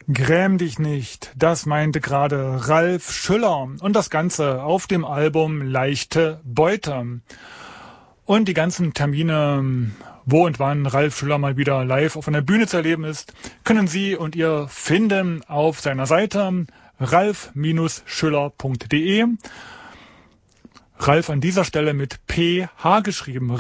Gräm dich nicht, das meinte gerade Ralf Schüller und das Ganze auf dem Album Leichte Beute. Und die ganzen Termine, wo und wann Ralf Schüller mal wieder live auf einer Bühne zu erleben ist, können Sie und ihr finden auf seiner Seite ralf-schüller.de. Ralf an dieser Stelle mit PH geschrieben,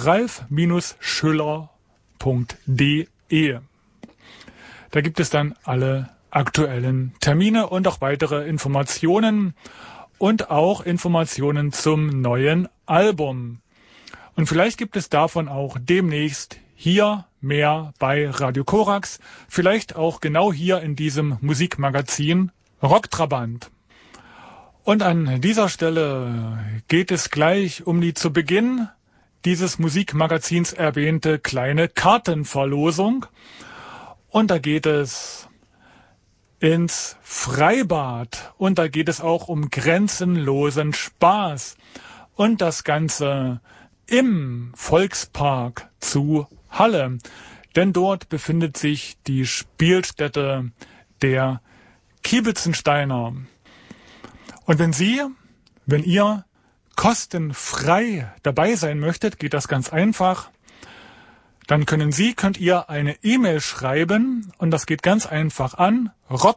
ralf-schüller.de. Da gibt es dann alle aktuellen Termine und auch weitere Informationen und auch Informationen zum neuen Album. Und vielleicht gibt es davon auch demnächst hier mehr bei Radio Korax, vielleicht auch genau hier in diesem Musikmagazin Rocktrabant. Und an dieser Stelle geht es gleich um die zu Beginn dieses Musikmagazins erwähnte kleine Kartenverlosung. Und da geht es ins Freibad und da geht es auch um grenzenlosen Spaß und das Ganze im Volkspark zu Halle, denn dort befindet sich die Spielstätte der Kiebitzensteiner. Und wenn ihr kostenfrei dabei sein möchtet, geht das ganz einfach. Dann könnt ihr eine E-Mail schreiben und das geht ganz einfach an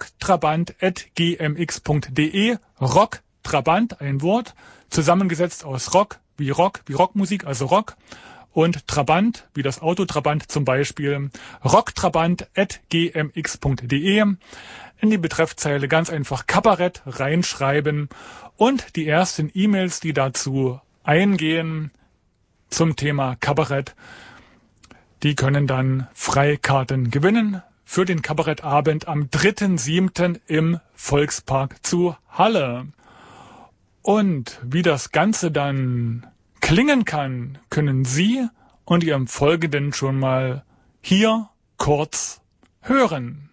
rocktrabant@gmx.de. Rocktrabant, ein Wort, zusammengesetzt aus Rock wie Rockmusik, also Rock, und Trabant, wie das Auto Trabant zum Beispiel. rocktrabant@gmx.de. In die Betreffzeile ganz einfach Kabarett reinschreiben und die ersten E-Mails, die dazu eingehen zum Thema Kabarett, die können dann Freikarten gewinnen für den Kabarettabend am 3.7. im Volkspark zu Halle. Und wie das Ganze dann klingen kann, können Sie und ihr im Folgenden schon mal hier kurz hören.